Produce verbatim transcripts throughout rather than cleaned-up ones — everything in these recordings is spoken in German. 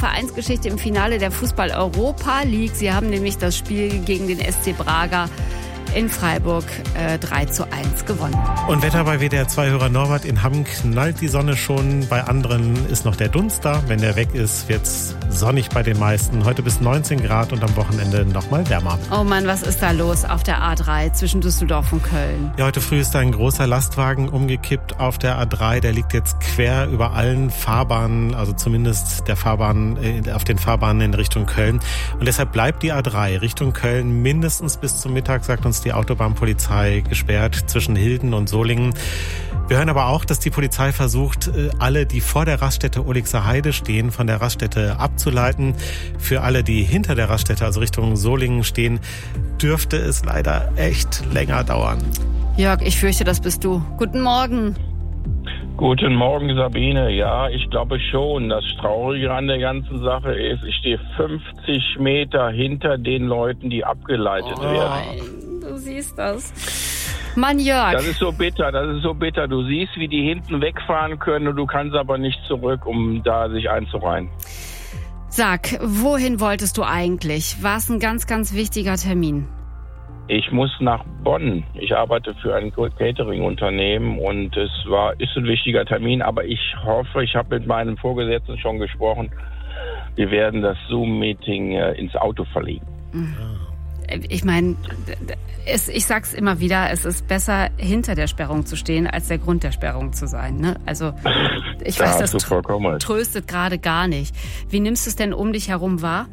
Vereinsgeschichte im Finale der Fußball-Europa League. Sie haben nämlich das Spiel gegen den S C Braga in Freiburg äh, drei zu eins gewonnen. Und Wetter bei W D R zwei-Hörer Norbert: In Hamm knallt die Sonne schon, bei anderen ist noch der Dunst da. Wenn der weg ist, wird's sonnig bei den meisten. Heute bis neunzehn Grad und am Wochenende noch mal wärmer. Oh Mann, was ist da los auf der A drei zwischen Düsseldorf und Köln? Ja, heute früh ist da ein großer Lastwagen umgekippt auf der A drei. Der liegt jetzt quer über allen Fahrbahnen, also zumindest der Fahrbahn, äh, auf den Fahrbahnen in Richtung Köln. Und deshalb bleibt die A drei Richtung Köln mindestens bis zum Mittag, sagt uns die Autobahnpolizei, gesperrt zwischen Hilden und Solingen. Wir hören aber auch, dass die Polizei versucht, alle, die vor der Raststätte Ulixer Heide stehen, von der Raststätte abzuleiten. Für alle, die hinter der Raststätte, also Richtung Solingen stehen, dürfte es leider echt länger dauern. Jörg, ich fürchte, das bist du. Guten Morgen. Guten Morgen, Sabine. Ja, ich glaube schon. Das Traurige an der ganzen Sache ist, ich stehe fünfzig Meter hinter den Leuten, die abgeleitet oh. werden. Du siehst das. Mann, Jörg. Das ist so bitter, das ist so bitter. Du siehst, wie die hinten wegfahren können und du kannst aber nicht zurück, um da sich einzureihen. Sag, wohin wolltest du eigentlich? War es ein ganz, ganz wichtiger Termin? Ich muss nach Bonn. Ich arbeite für ein Catering-Unternehmen und es war, ist ein wichtiger Termin, aber ich hoffe, ich habe mit meinem Vorgesetzten schon gesprochen, wir werden das Zoom-Meeting äh, ins Auto verlegen. Mhm. Ich meine, ich sag's immer wieder, es ist besser, hinter der Sperrung zu stehen, als der Grund der Sperrung zu sein. Ne? Also ich da weiß, das tr- tröstet gerade gar nicht. Wie nimmst du es denn um dich herum wahr?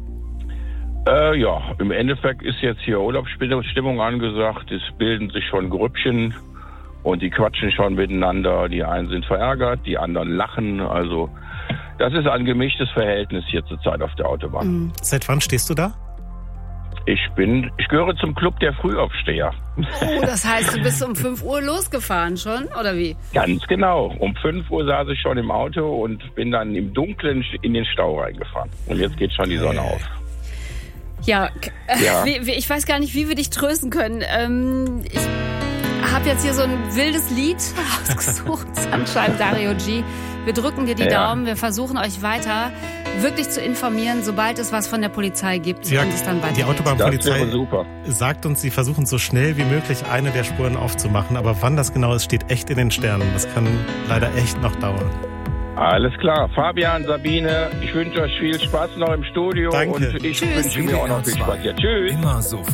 Äh, ja, im Endeffekt ist jetzt hier Urlaubsstimmung angesagt. Es bilden sich schon Grüppchen und die quatschen schon miteinander. Die einen sind verärgert, die anderen lachen. Also das ist ein gemischtes Verhältnis hier zurzeit auf der Autobahn. Mhm. Seit wann stehst du da? Ich bin, ich gehöre zum Club der Frühaufsteher. Oh, das heißt, du bist um fünf Uhr losgefahren schon, oder wie? Ganz genau. Um fünf Uhr saß ich schon im Auto und bin dann im Dunkeln in den Stau reingefahren. Und jetzt geht schon die Sonne auf. Ja, ja. Wie, wie, ich weiß gar nicht, wie wir dich trösten können. Ähm, ich habe jetzt hier so ein wildes Lied ausgesucht, Sunshine Dario G. Wir drücken dir die ja. Daumen, wir versuchen euch weiter wirklich zu informieren, sobald es was von der Polizei gibt. Ja, und es dann die Autobahnpolizei sagt uns, sie versuchen so schnell wie möglich eine der Spuren aufzumachen, aber wann das genau ist, steht echt in den Sternen. Das kann leider echt noch dauern. Alles klar. Fabian, Sabine, ich wünsche euch viel Spaß noch im Studio. Danke. Und ich wünsche mir auch noch viel Spaß. Ja, tschüss. Immer so